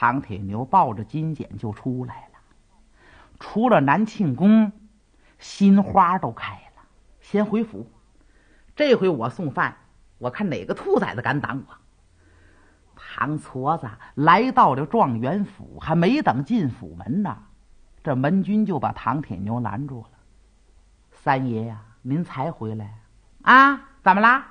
唐铁牛抱着金简就出来了。出了南庆宫，心花都开了，先回府。这回我送饭，我看哪个兔崽子敢挡我。唐矬子来到了状元府，还没等进府门呢，这门军就把唐铁牛拦住了。三爷呀，您才回来啊？怎么啦？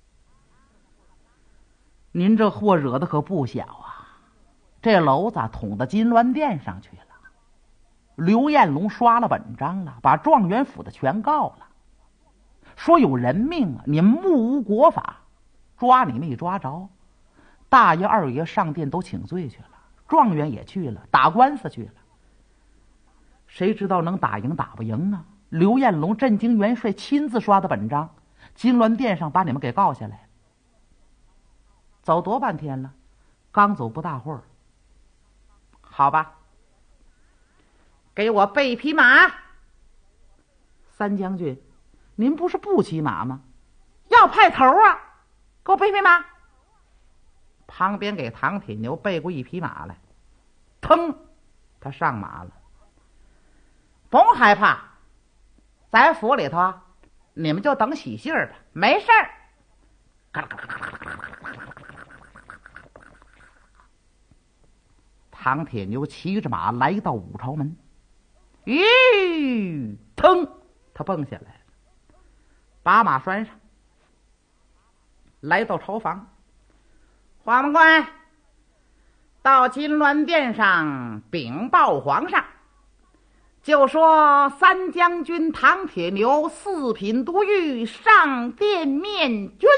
您这祸惹的可不小啊！这篓子捅到金銮殿上去了，刘彦龙刷了本章了，把状元府的全告了，说有人命啊，你们目无国法，抓你没抓着。大爷二爷上殿都请罪去了，状元也去了，打官司去了。谁知道能打赢打不赢啊？刘彦龙震惊元帅亲自刷的本章，金銮殿上把你们给告下来了。走多半天了，刚走不大会儿。好吧，给我备匹马。三将军，您不是不骑马吗？要派头啊，给我备匹马。旁边给唐铁牛备过一匹马来，腾，他上马了。甭害怕，在府里头啊，你们就等喜信儿吧，没事儿。唐铁牛骑着马来到五朝门，咦，腾，他蹦下来了，把马拴上，来到朝房。黄门官到金銮殿上禀报皇上，就说三将军唐铁牛四品都御上殿面君。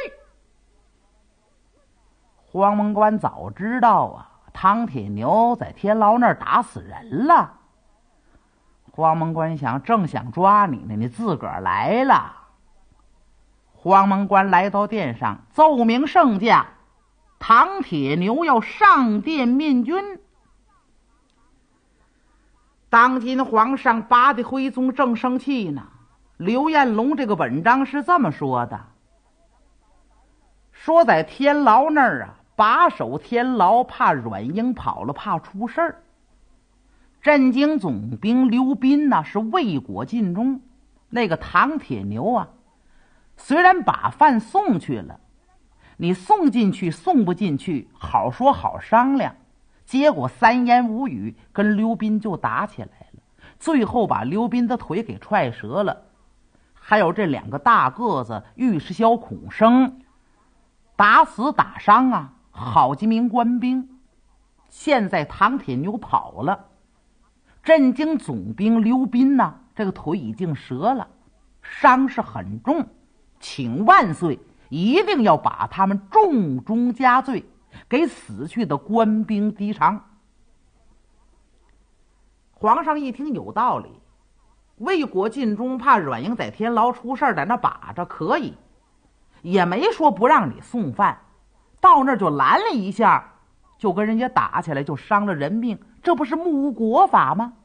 黄门官早知道啊，唐铁牛在天牢那儿打死人了。黄门官正想抓你呢，你自个儿来了。黄门官来到殿上，奏明圣驾，唐铁牛要上殿面君。当今皇上拔的徽宗正生气呢。刘彦龙这个本章是这么说的，说在天牢那儿啊，把守天牢，怕阮英跑了，怕出事儿。镇京总兵刘斌呢，是为国尽忠。那个唐铁牛啊，虽然把饭送去了，你送进去送不进去，好说好商量。结果三言五语，跟刘斌就打起来了，最后把刘斌的腿给踹折了。还有这两个大个子尉迟萧、孔生，打死打伤啊好几名官兵。现在唐铁牛跑了，镇京总兵刘斌呢，这个腿已经折了，伤势很重，请万岁一定要把他们重中加罪，给死去的官兵低偿。皇上一听有道理，为国尽忠，怕阮英在天牢出事，在那把着可以，也没说不让你送饭，到那儿就拦了一下，就跟人家打起来，就伤了人命，这不是目无国法吗？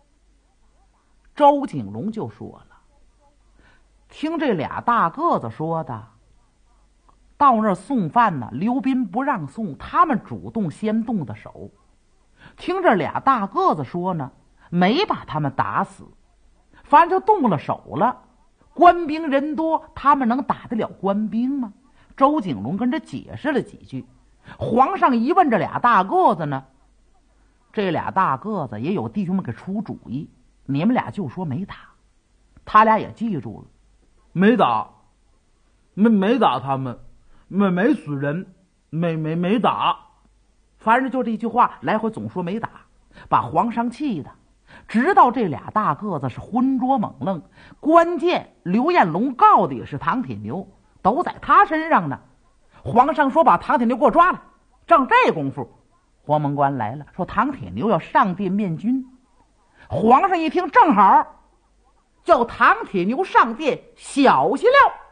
周景龙就说了，听这俩大个子说的，到那儿送饭呢，刘斌不让送，他们主动先动的手。听这俩大个子说呢，没把他们打死，反正就动了手了。官兵人多，他们能打得了官兵吗？周景龙跟着解释了几句。皇上一问这俩大个子呢，这俩大个子也有弟兄们给出主意，你们俩就说没打。他俩也记住了， 没打，没打他们，没死人，没打。 反正就这句话来回总说没打，把皇上气的。直到这俩大个子是浑浊猛愣，关键刘彦龙告的也是唐铁牛，都在他身上呢。皇上说把唐铁牛给我抓了，正这功夫，黄门官来了，说唐铁牛要上殿面君。皇上一听正好，叫唐铁牛上殿，小心了。